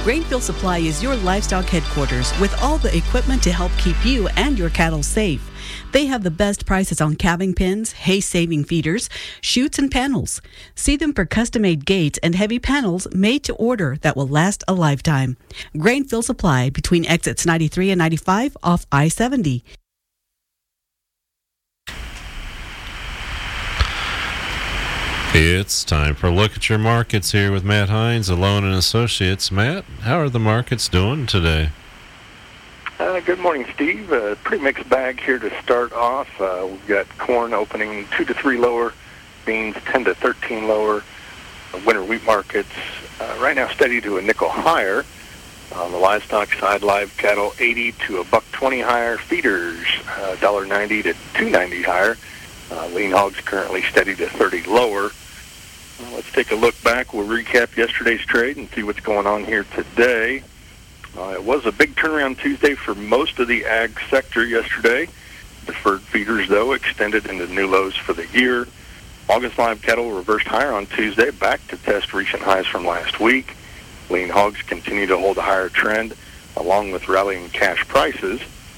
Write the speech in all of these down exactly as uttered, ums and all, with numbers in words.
Grainfield Supply is your livestock headquarters with all the equipment to help keep you and your cattle safe. They have the best prices on calving pins, hay-saving feeders, chutes, and panels. See them for custom-made gates and heavy panels made to order that will last a lifetime. Grainfield Supply between exits ninety-three and ninety-five off I seventy. It's time for a look at your markets here with Matt Hines, Alone and Associates. Matt, how are the markets doing today? Uh, good morning, Steve. Uh, pretty mixed bag here to start off. Uh, we've got corn opening two to three lower, beans ten to thirteen lower. Uh, winter wheat markets uh, right now steady to a nickel higher. On the livestock side, live cattle eighty to a buck twenty higher. Feeders uh, one dollar ninety to two ninety higher. Uh, lean hogs currently steady to thirty lower. Uh, let's take a look back. We'll recap yesterday's trade and see what's going on here today. Uh, it was a big turnaround Tuesday for most of the ag sector yesterday. Deferred feeders, though, extended into new lows for the year. August live cattle reversed higher on Tuesday, back to test recent highs from last week. Lean hogs continue to hold a higher trend, along with rallying cash prices.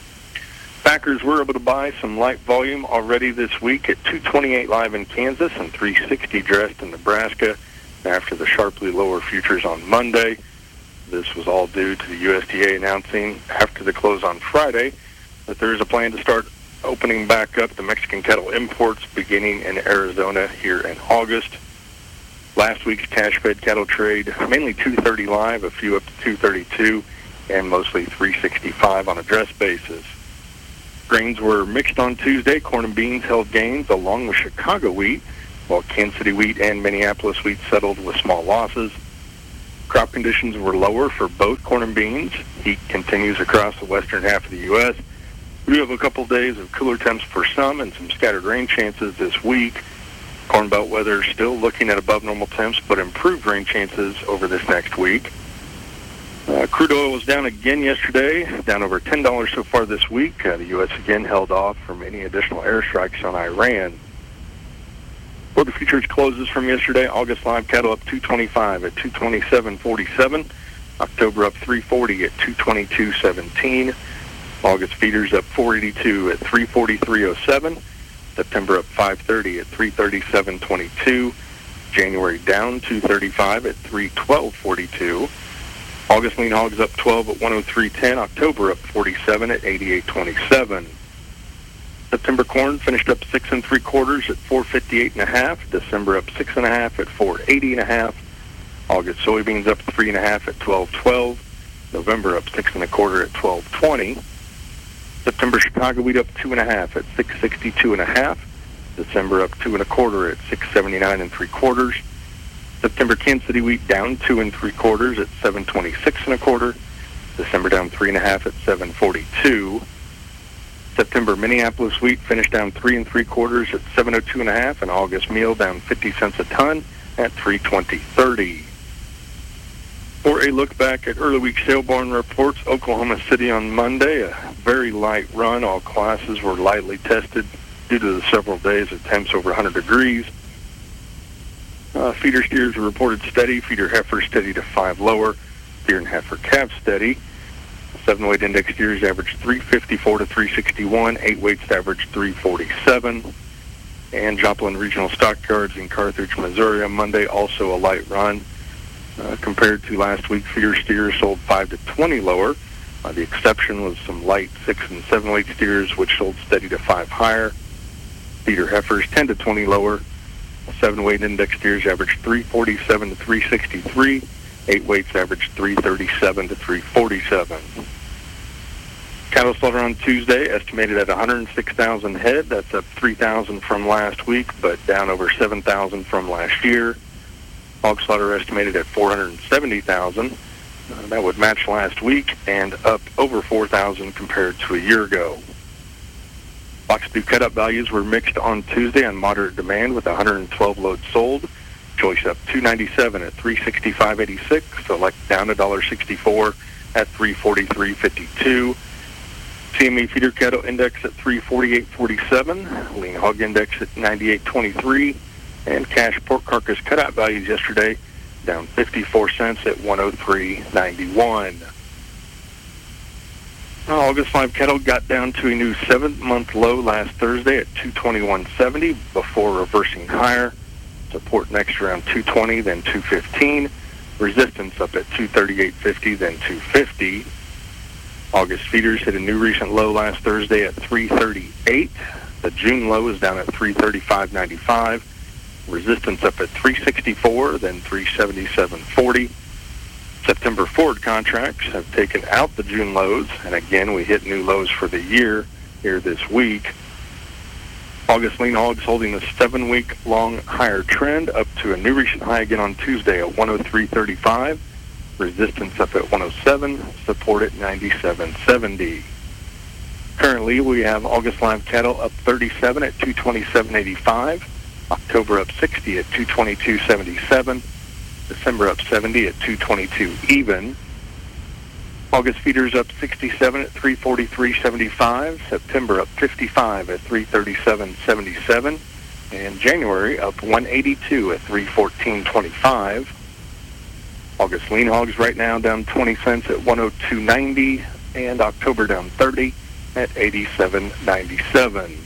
Packers were able to buy some light volume already this week at two twenty-eight live in Kansas and three sixty dressed in Nebraska after the sharply lower futures on Monday. This was all due to the U S D A announcing after the close on Friday that there is a plan to start opening back up the Mexican cattle imports beginning in Arizona here in August. Last week's cash-fed cattle trade, mainly two thirty live, a few up to two thirty-two, and mostly three sixty-five on a dress basis. Grains were mixed on Tuesday. Corn and beans held gains along with Chicago wheat, while Kansas City wheat and Minneapolis wheat settled with small losses. Crop conditions were lower for both corn and beans. Heat continues across the western half of the U S. We do have a couple of days of cooler temps for some and some scattered rain chances this week. Corn Belt weather still looking at above normal temps, but improved rain chances over this next week. Uh, crude oil was down again yesterday, down over ten dollars so far this week. Uh, the U S again held off from any additional airstrikes on Iran. For the futures closes from yesterday, August live cattle up two twenty-five at two twenty-seven forty-seven. October up three forty at two twenty-two seventeen. August feeders up four eighty-two at three forty-three oh seven. September up five thirty at three thirty-seven twenty-two. January down two thirty-five at three twelve forty-two. August lean hogs up twelve at one oh three ten. October up forty-seven at eighty-eight twenty-seven. September corn finished up six and three quarters at four fifty-eight and a half. December up six and a half at four eighty and a half. August soybeans up three and a half at twelve twelve. November up six and a quarter at twelve twenty. September Chicago wheat up two and a half at six sixty-two and a half. December up two and a quarter at six seventy-nine and three quarters. September Kansas City wheat down two and three quarters at seven twenty-six and a quarter. December down three and a half at seven forty-two. September Minneapolis wheat finished down three and three quarters at seven oh two and a half, and August meal down fifty cents a ton at three twenty thirty. For a look back at early week sale barn reports, Oklahoma City on Monday, a very light run. All classes were lightly tested due to the several days of temps over one hundred degrees. Uh, feeder steers were reported steady. Feeder heifers steady to five lower. Steer and heifer calves steady. Seven weight index steers averaged three fifty-four to three sixty-one. Eight weights averaged three forty-seven. And Joplin Regional Stockyards in Carthage, Missouri on Monday, also a light run. Uh, compared to last week, feeder steers sold five to twenty lower. Uh, the exception was some light six and seven weight steers, which sold steady to five higher. Feeder heifers ten to twenty lower. Seven weight index steers averaged three forty-seven to three sixty-three. Eight weights averaged three thirty-seven to three forty-seven. Cattle slaughter on Tuesday estimated at one hundred six thousand head. That's up three thousand from last week, but down over seven thousand from last year. Hog slaughter estimated at four hundred seventy thousand. Uh, that would match last week and up over four thousand compared to a year ago. Box two cut-up values were mixed on Tuesday on moderate demand with one hundred twelve loads sold. Choice up two ninety-seven at three sixty-five eighty-six. Select down one dollar sixty-four at three forty-three fifty-two. C M E feeder cattle index at three forty-eight forty-seven. Lean hog index at ninety-eight twenty-three. And cash pork carcass cutout values yesterday down fifty-four cents at one oh three ninety-one. August live cattle got down to a new seven-month low last Thursday at two twenty-one seventy before reversing higher. Support next around two twenty, then two fifteen. Resistance up at two thirty-eight fifty, then two fifty. August feeders hit a new recent low last Thursday at three thirty-eight. The June low is down at three thirty-five ninety-five. Resistance up at three sixty-four, then three seventy-seven forty. September forward contracts have taken out the June lows, and again, we hit new lows for the year here this week. August lean hogs holding a seven-week long higher trend up to a new recent high again on Tuesday at one oh three thirty-five. Resistance up at one oh seven, support at ninety-seven seventy. Currently, we have August live cattle up thirty-seven at two twenty-seven eighty-five. October up sixty at two twenty-two seventy-seven. December up seventy at two twenty-two even. August feeders up sixty-seven at three forty-three seventy-five. September up fifty-five at three thirty-seven seventy-seven. And January up one eighty-two at three fourteen twenty-five. August lean hogs right now down twenty cents at one oh two ninety. And October down thirty at eighty-seven ninety-seven.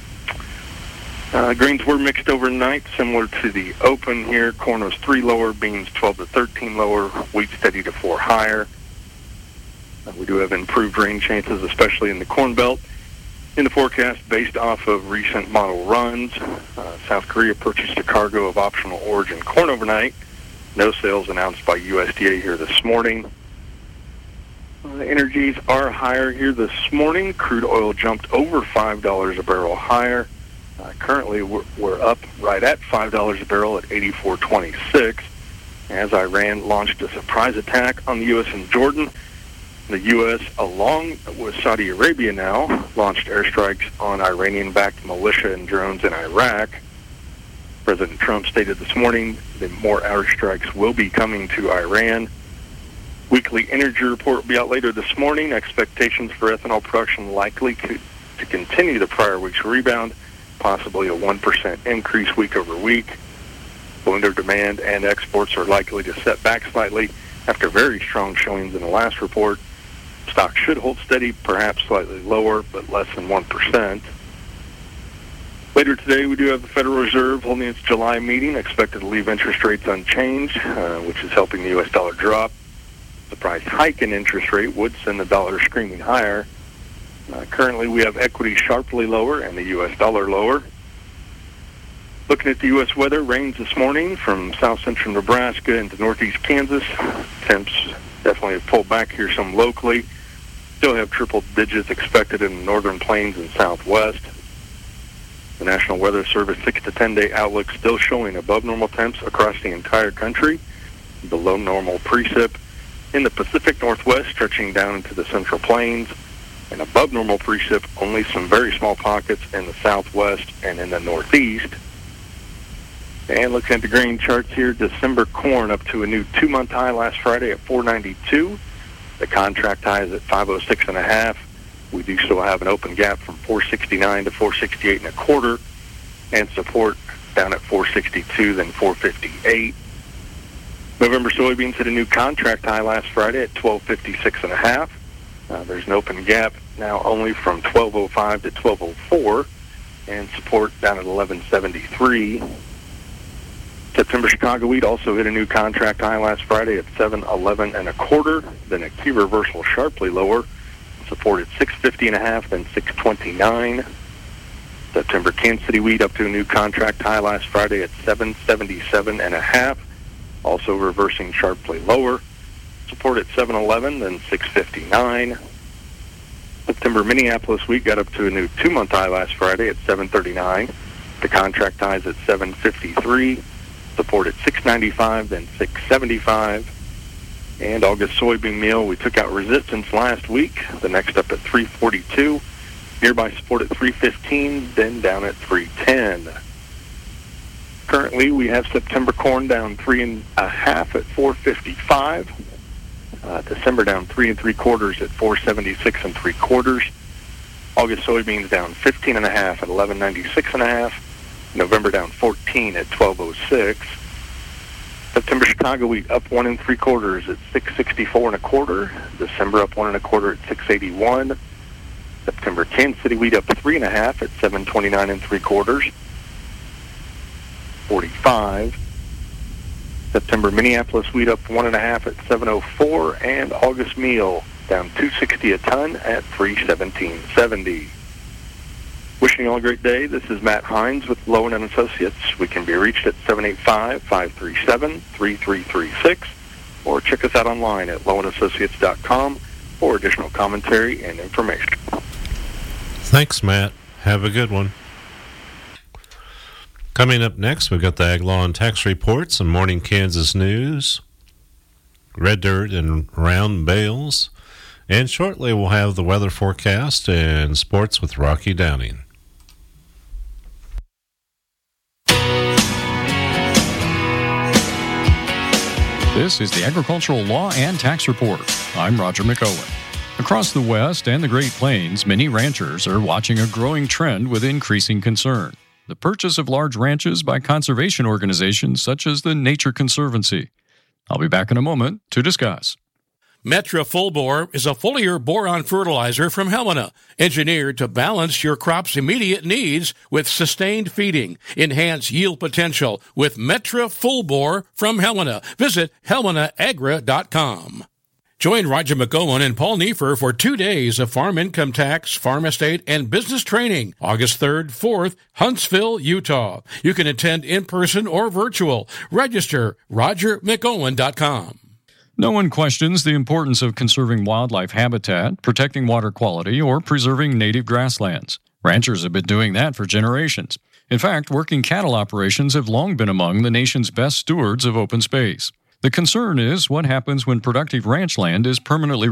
Uh, grains were mixed overnight, similar to the open here. Corn was three lower, beans twelve to thirteen lower, wheat steady to four higher. Uh, we do have improved rain chances, especially in the Corn Belt. In the forecast, based off of recent model runs, uh, South Korea purchased a cargo of optional origin corn overnight. No sales announced by U S D A here this morning. Uh, energies are higher here this morning. Crude oil jumped over five dollars a barrel higher. Uh, currently, we're, we're up right at five dollars a barrel at eighty-four twenty-six. As Iran launched a surprise attack on the U S and Jordan, the U S, along with Saudi Arabia now, launched airstrikes on Iranian-backed militia and drones in Iraq. President Trump stated this morning that more airstrikes will be coming to Iran. Weekly energy report will be out later this morning. Expectations for ethanol production likely to, to continue the prior week's rebound, possibly a one percent increase week over week. Blender demand and exports are likely to set back slightly after very strong showings in the last report. Stocks should hold steady, perhaps slightly lower, but less than one percent. Later today, we do have the Federal Reserve holding its July meeting, expected to leave interest rates unchanged, uh, which is helping the U S dollar drop. The price hike in interest rate would send the dollar screaming higher. Uh, currently, we have equity sharply lower and the U S dollar lower. Looking at the U S weather, rains this morning from south-central Nebraska into northeast Kansas. Temps definitely have pulled back here some locally. Still have triple digits expected in the northern plains and southwest. The National Weather Service six to ten day outlook still showing above normal temps across the entire country, below normal precip in the Pacific Northwest stretching down into the Central Plains, and above normal precip, only some very small pockets in the southwest and in the northeast. And looking at the grain charts here, December corn up to a new two-month high last Friday at four ninety-two. The contract high is at five oh six and a half. We do still have an open gap from four sixty-nine to four sixty-eight and a quarter, and support down at four sixty-two, then four fifty-eight. November soybeans hit a new contract high last Friday at twelve fifty-six and a half. Uh, there's an open gap now only from twelve oh five to twelve oh four, and support down at eleven seventy-three. September Chicago wheat also hit a new contract high last Friday at seven eleven and a quarter, then a key reversal sharply lower, support at six fifty and a half, then six twenty-nine. September Kansas City wheat up to a new contract high last Friday at seven seventy-seven and a half, also reversing sharply lower. Support at seven eleven, then six fifty-nine. September Minneapolis wheat got up to a new two-month high last Friday at seven thirty-nine. The contract high is at seven fifty-three. Support at six ninety-five, then six seventy-five. And August soybean meal, we took out resistance last week. The next up at three forty-two. Nearby support at three fifteen, then down at three ten. Currently, we have September corn down three and a half at four fifty-five. Uh, December down three and three quarters at four seventy-six and three quarters. August soybeans down fifteen and a half at eleven ninety-six and a half. November down fourteen at twelve oh six. September Chicago wheat up one and three quarters at six sixty-four and a quarter. December up one and a quarter at six eighty-one. September Kansas City wheat up three and a half at seven twenty-nine and three quarters. forty-five. September Minneapolis wheat up one and a half at seven oh four, and August meal down two sixty a ton at three seventeen seventy. Wishing you all a great day. This is Matt Hines with Lowen and Associates. We can be reached at seven eight five, five three seven, three three three six or check us out online at lowen associates dot com for additional commentary and information. Thanks, Matt. Have a good one. Coming up next, we've got the Ag Law and Tax Report, some Morning Kansas news, red dirt and round bales, and shortly we'll have the weather forecast and sports with Rocky Downing. This is the Agricultural Law and Tax Report. I'm Roger McOwen. Across the West and the Great Plains, many ranchers are watching a growing trend with increasing concern: the purchase of large ranches by conservation organizations such as the Nature Conservancy. I'll be back in a moment to discuss. Metra Full Bore is a foliar boron fertilizer from Helena, engineered to balance your crop's immediate needs with sustained feeding. Enhance yield potential with Metra Full Bore from Helena. Visit helena agra dot com. Join Roger McGowan and Paul Neefer for two days of farm income tax, farm estate, and business training, August third, fourth, Huntsville, Utah. You can attend in person or virtual. Register roger mcgowan dot com. No one questions the importance of conserving wildlife habitat, protecting water quality, or preserving native grasslands. Ranchers have been doing that for generations. In fact, working cattle operations have long been among the nation's best stewards of open space. The concern is what happens when productive ranch land is permanently